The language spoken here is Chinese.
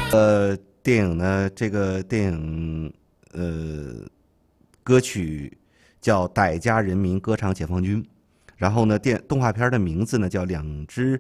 电影呢，这个电影歌曲叫《傣家人民歌唱解放军》，然后呢，动画片的名字呢叫《两只